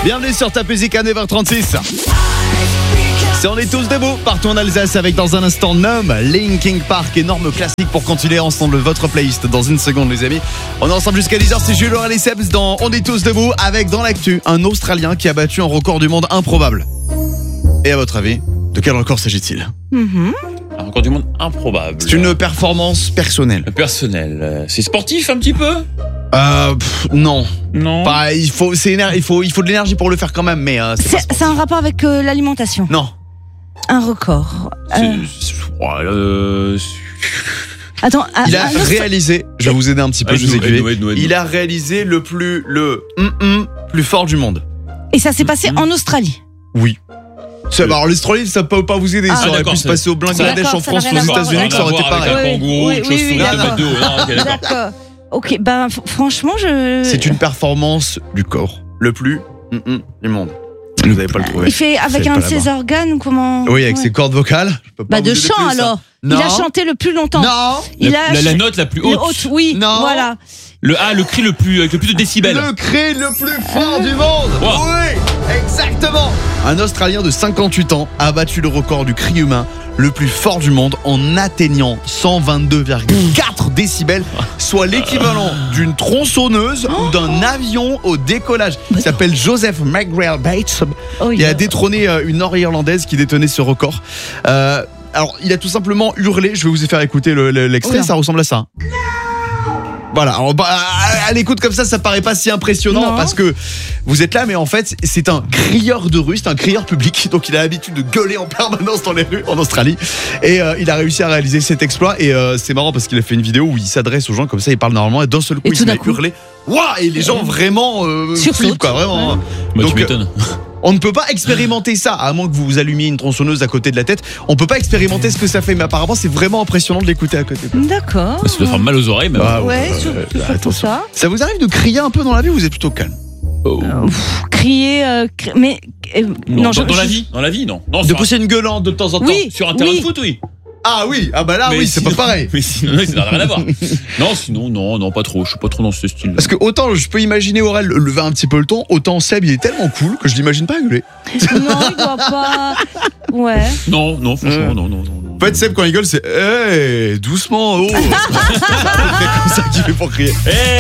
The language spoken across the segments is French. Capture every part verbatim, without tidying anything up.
Bienvenue sur Top Music à neuf heures trente-six. Si on est tous debout, partons en Alsace avec dans un instant Numb, Linkin Park, énorme classique pour continuer ensemble votre playlist dans une seconde les amis. On est ensemble jusqu'à dix heures, c'est Jules et Sebs dans On est tous debout avec dans l'actu un Australien qui a battu un record du monde improbable. Et à votre avis, de quel record s'agit-il? Mm-hmm. Un record du monde improbable. C'est une performance personnelle. Personnel. C'est sportif un petit peu? Euh, pff, non. Non. Bah, il faut, c'est éner- il faut, il faut de l'énergie pour le faire quand même, mais euh, c'est, pas C'est, sportif. c'est un rapport avec euh, l'alimentation. Non. Un record. C'est- Euh, c'est- ouais, euh, Attends, un- Il a un autre- réalisé, je vais vous aider un petit peu, Ah, je vous ai aide-nous, aiguillé. aide-nous, aide-nous, aide-nous. Il a réalisé le plus, le hum-hum plus fort du monde. Et ça s'est passé en Australie. Oui. C'est, bah, alors l'Australie, ça peut pas vous aider. Ah, ça aurait d'accord, pu se c'est- passer au Bangladesh, D'accord, en ça France, n'a aux rien à voir, États-Unis, ouais. que ça aurait été Rien à voir pareil. avec un Oui, kangourou, oui, quelque oui, chose oui, sous deux d'accord. mètres de haut. Non, ok, d'accord. D'accord. Ok, ben f- franchement, je. C'est une performance du corps le plus hum-hum du monde. Vous n'avez pas le trouvé. Il fait avec C'est un pas de ses là-bas. organes ou comment? Oui, avec Ouais. ses cordes vocales. Je peux pas Bah vous de aider chant plus, ça. alors. Non. Il a chanté le plus longtemps. Non. Il La, a la, la ch- note la plus le haute. haute, oui. Non. Voilà. Le A, le cri le plus, avec le plus de décibels. Le cri le plus fort du monde. Wow. Oui, exactement. Un Australien de cinquante-huit ans a battu le record du cri humain le plus fort du monde en atteignant cent vingt-deux virgule quatre décibels, soit l'équivalent d'une tronçonneuse ou d'un avion au décollage. Il s'appelle Joseph McGrail Bates. Oh, Il a détrôné euh, une Nord-Irlandaise qui détenait ce record. Euh, alors, il a tout simplement hurlé. Je vais vous faire écouter le- le- l'extrait. Oula. Ça ressemble à ça. Voilà, alors, bah, à l'écoute comme ça, ça paraît pas si impressionnant Non. parce que vous êtes là, mais en fait, c'est un crieur de rue, c'est un crieur public, donc il a l'habitude de gueuler en permanence dans les rues en Australie. Et euh, il a réussi à réaliser cet exploit. Et euh, c'est marrant parce qu'il a fait une vidéo où il s'adresse aux gens comme ça, il parle normalement, et d'un seul coup, Et il tout se met d'un à coup. hurler. Waouh! Et les gens vraiment euh, Sursautent. flippent, quoi, vraiment. Ouais. Bah, Donc, tu m'étonnes. On ne peut pas expérimenter ça, à moins que vous vous allumiez une tronçonneuse à côté de la tête. On peut pas expérimenter ce que ça fait, mais apparemment, c'est vraiment impressionnant de l'écouter à côté. D'accord. Ça doit faire mal aux oreilles, même. Bah, Ouais, euh, surtout, euh, surtout attention. ça. Ça vous arrive de crier un peu dans la vie ou vous êtes plutôt calme? Oh. Crier, euh, cri- mais euh, Non, dans, je- dans la je- vie, dans la vie, non. Non, De sur, pousser une gueulante de temps en temps? Oui. sur un terrain oui. de foot, oui. Ah oui, ah bah là Mais oui, c'est sinon- pas pareil. Mais sinon, non, ça n'a rien à voir. Non, sinon, non, non, pas trop. Je suis pas trop dans ce style. Parce que autant je peux imaginer Aurel lever un petit peu le ton, autant Seb il est tellement cool que je l'imagine pas gueuler. Non, il doit pas. Ouais. Non, non, franchement, Euh. non, non, non. non. En fait Seb quand il gueule c'est hey, doucement, oh. C'est comme ça qu'il fait pour crier.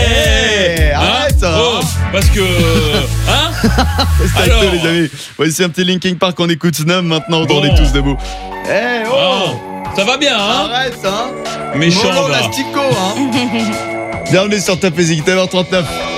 Hé, arrête, hein. Oh, parce que, hein? Restez avec Alors. nous, les amis. Voici un petit Linkin Park, on écoute Numb maintenant dans Bon. On est tous debout. Eh oh, Oh, ça va bien, hein? arrête hein. Méchant, Molo va. Lastico hein. Bienvenue sur Top Music, neuf heures trente-neuf.